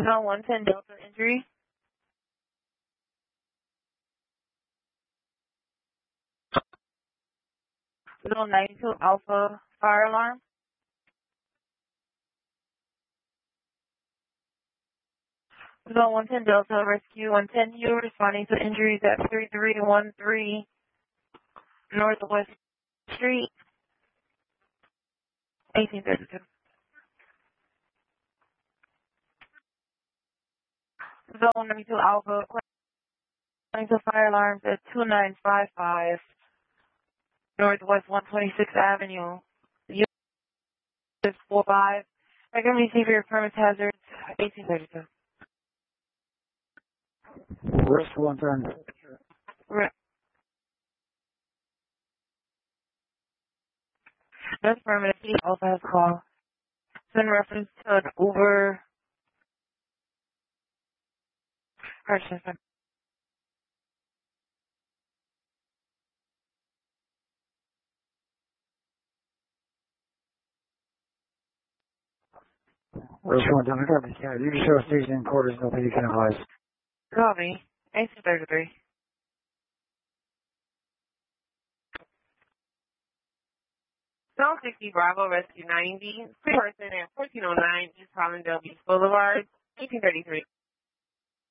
Zone 110 Delta injury. Zone 92 Alpha fire alarm. Zone 110 Delta rescue 110 U responding to injuries at 3313 Northwest Street, 1832. Zone 92 Alpha responding to fire alarms at 2955 Northwest 126th Avenue, U.S. 45. I can receive your permit hazards, 1832. Risk 110. That's permit. He also has call. It's in reference to an Uber purchase. Risk 110, copy. Yeah, you can show station and quarters, nothing you can advise. Copy. 1833. Zone 60 Bravo Rescue 90. Person at 1409 East Hollandale Beach Boulevard, 1833.